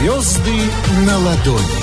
Звезды на ладони.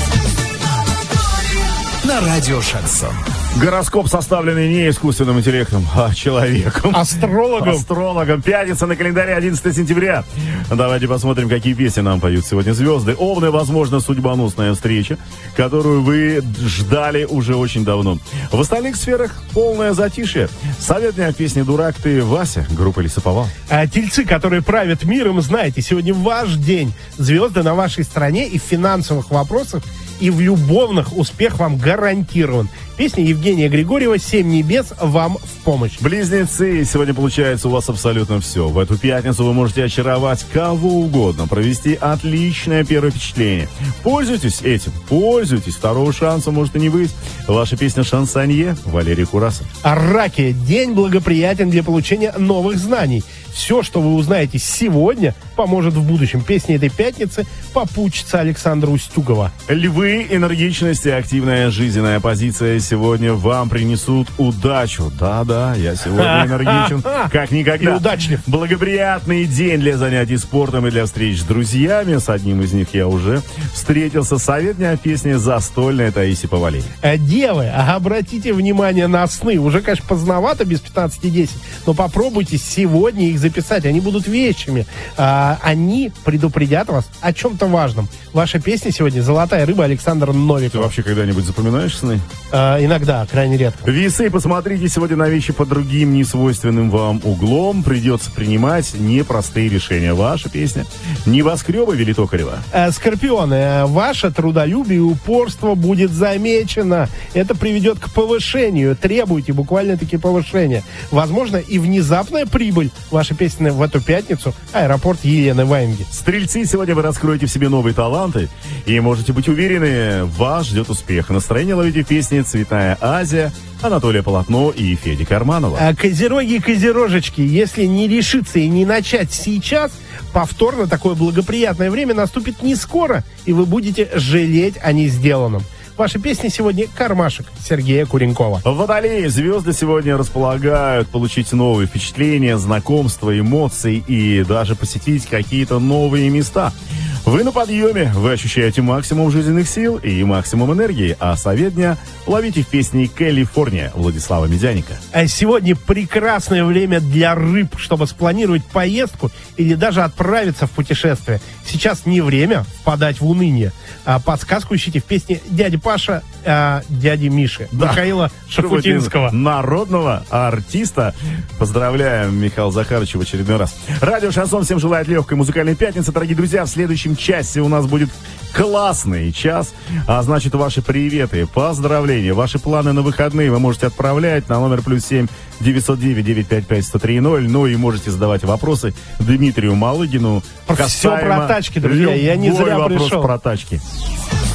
На радио Шансон. Гороскоп, составленный не искусственным интеллектом, а человеком. Астрологом. Пятница на календаре, 11 сентября. Давайте посмотрим, какие песни нам поют сегодня звезды. Овны, возможно, судьбоносная встреча, которую вы ждали уже очень давно. В остальных сферах полное затишье. Совет дня в песне «Дурак ты, Вася», группа «Лесоповал». А тельцы, которые правят миром, знаете, сегодня ваш день. Звезды на вашей стороне и в финансовых вопросах, и в любовных успех вам гарантирован. Песня Евгения Григорьева «Семь небес» вам в помощь. Близнецы, сегодня получается у вас абсолютно все. В эту пятницу вы можете очаровать кого угодно, провести отличное первое впечатление. Пользуйтесь этим, пользуйтесь. Второго шанса может и не быть. Ваша песня «Шансонье», Валерий Курасов. А раки, день благоприятен для получения новых знаний. Все, что вы узнаете сегодня, поможет в будущем. Песня этой пятницы «Попутчица» Александра Устюгова. Львы, энергичность и активная жизненная позиция сегодня вам принесут удачу. Да-да, я сегодня энергичен, как никогда. И удачлив. Благоприятный день для занятий спортом и для встреч с друзьями. С одним из них я уже встретился. Совет дня в песне «Застольная» Таисия Повалий. Девы, обратите внимание на сны. Уже, конечно, поздновато, без 15:10, но попробуйте сегодня их записать. Они будут вещами. Они предупредят вас о чем-то важном. Ваша песня сегодня «Золотая рыба» Александра Новикова. Ты вообще когда-нибудь запоминаешь сны? Иногда, крайне редко. Весы, посмотрите сегодня на вещи под другим несвойственным вам углом. Придется принимать непростые решения. Ваша песня «Небоскребы» Вели Токарева. Скорпионы, ваше трудолюбие и упорство будет замечено. Это приведет к повышению. Требуйте буквально-таки повышения. Возможно, и внезапная прибыль. Ваша песня в эту пятницу «Аэропорт» Елены Ваенги. Стрельцы, сегодня вы раскроете в себе новые таланты и можете быть уверены, вас ждет успех. Настроение ловите в песне «Цветная Азия», Анатолия Полотно и Феди Карманова. Козероги и козерожечки, если не решиться и не начать сейчас, повторно такое благоприятное время наступит не скоро, и вы будете жалеть о несделанном. Ваша песня сегодня «Кармашек» Сергея Куренкова. Водолеи, звезды сегодня располагают получить новые впечатления, знакомства, эмоции и даже посетить какие-то новые места. Вы на подъеме, вы ощущаете максимум жизненных сил и максимум энергии, а совет дня ловите в песне «Калифорния» Владислава Медяника. А сегодня прекрасное время для рыб, чтобы спланировать поездку или даже отправиться в путешествие. Сейчас не время впадать в уныние. Подсказку ищите в песне «Дядя Паша», «Дяди Миши», да. Михаила Шафутинского. Народного артиста. Поздравляем Михаила Захаровича в очередной раз. Радио Шансон всем желает легкой музыкальной пятницы. Дорогие друзья, в следующем часе у нас будет классный час. А значит, ваши приветы, поздравления, ваши планы на выходные вы можете отправлять на номер +7 909 955 1030. Ну и можете задавать вопросы Дмитрию Малыгину. Все про тачки, друзья. Я не зря пришел. Вопрос про тачки.